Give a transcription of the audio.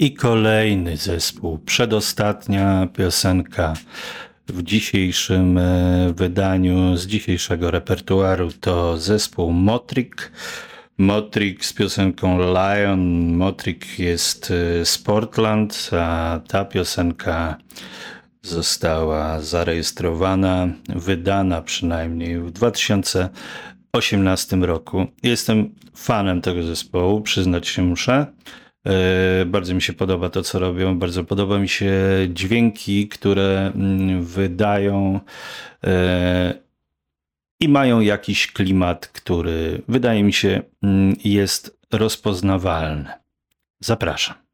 I kolejny zespół, przedostatnia piosenka w dzisiejszym wydaniu z dzisiejszego repertuaru to zespół Motrik. Motrik z piosenką Lion. Motrik jest z Portland, a ta piosenka została zarejestrowana, wydana przynajmniej w 2018 roku. Jestem fanem tego zespołu, przyznać się muszę. Bardzo mi się podoba to, co robią. Bardzo podoba mi się dźwięki, które wydają i mają jakiś klimat, który wydaje mi się jest rozpoznawalny. Zapraszam.